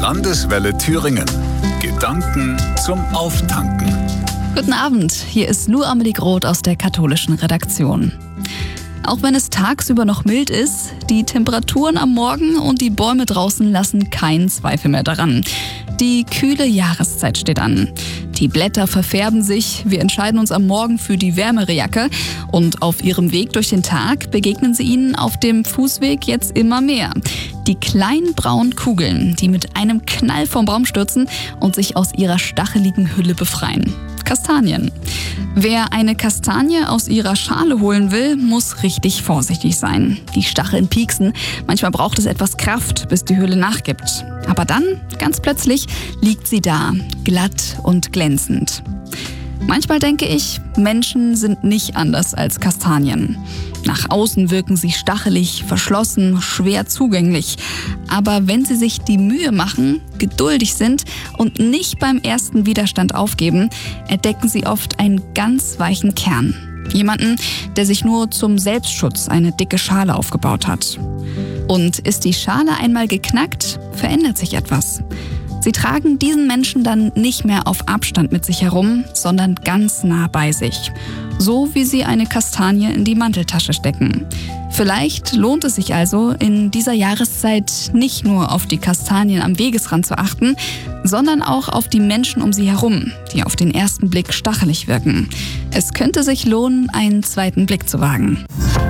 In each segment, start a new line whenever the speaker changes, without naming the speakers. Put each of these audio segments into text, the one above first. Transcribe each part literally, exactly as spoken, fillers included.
Landeswelle Thüringen. Gedanken zum Auftanken.
Guten Abend, hier ist Lou Amelie Groth aus der katholischen Redaktion. Auch wenn es tagsüber noch mild ist, die Temperaturen am Morgen und die Bäume draußen lassen keinen Zweifel mehr daran. Die kühle Jahreszeit steht an. Die Blätter verfärben sich, wir entscheiden uns am Morgen für die wärmere Jacke und auf ihrem Weg durch den Tag begegnen sie ihnen auf dem Fußweg jetzt immer mehr. Die kleinen braunen Kugeln, die mit einem Knall vom Baum stürzen und sich aus ihrer stacheligen Hülle befreien. Kastanien. Wer eine Kastanie aus ihrer Schale holen will, muss richtig vorsichtig sein. Die Stacheln pieksen, manchmal braucht es etwas Kraft, bis die Hülle nachgibt. Aber dann, ganz plötzlich, liegt sie da, glatt und glänzend. Manchmal denke ich, Menschen sind nicht anders als Kastanien. Nach außen wirken sie stachelig, verschlossen, schwer zugänglich. Aber wenn sie sich die Mühe machen, geduldig sind und nicht beim ersten Widerstand aufgeben, entdecken sie oft einen ganz weichen Kern. Jemanden, der sich nur zum Selbstschutz eine dicke Schale aufgebaut hat. Und ist die Schale einmal geknackt, verändert sich etwas. Sie tragen diesen Menschen dann nicht mehr auf Abstand mit sich herum, sondern ganz nah bei sich. So wie sie eine Kastanie in die Manteltasche stecken. Vielleicht lohnt es sich also, in dieser Jahreszeit nicht nur auf die Kastanien am Wegesrand zu achten, sondern auch auf die Menschen um sie herum, die auf den ersten Blick stachelig wirken. Es könnte sich lohnen, einen zweiten Blick zu wagen.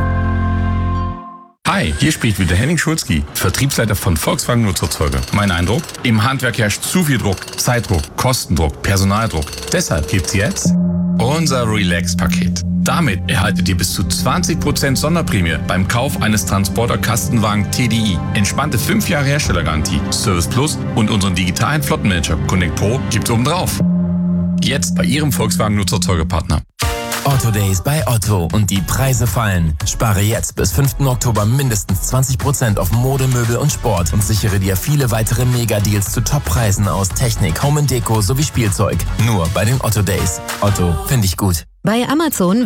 Hi, hier spricht wieder Henning Schulzki, Vertriebsleiter von Volkswagen Nutzfahrzeuge. Mein Eindruck? Im Handwerk herrscht zu viel Druck, Zeitdruck, Kostendruck, Personaldruck. Deshalb gibt's jetzt unser Relax-Paket. Damit erhaltet ihr bis zu zwanzig Prozent Sonderprämie beim Kauf eines Transporter-Kastenwagen T D I. Entspannte fünf Jahre Herstellergarantie, Service Plus und unseren digitalen Flottenmanager Connect Pro gibt's obendrauf. Jetzt bei Ihrem Volkswagen Nutzfahrzeugepartner.
Otto Days bei Otto und die Preise fallen. Spare jetzt bis fünften Oktober mindestens zwanzig Prozent auf Mode, Möbel und Sport und sichere dir viele weitere Mega-Deals zu Top-Preisen aus Technik, Home and Deko sowie Spielzeug. Nur bei den Otto Days. Otto, finde ich gut.
Bei Amazon